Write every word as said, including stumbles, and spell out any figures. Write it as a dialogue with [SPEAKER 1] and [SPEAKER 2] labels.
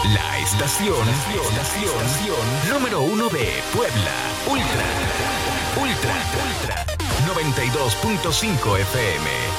[SPEAKER 1] La estación, estación, estación número uno de Puebla. Ultra, Ultra, Ultra. noventa y dos punto cinco F M.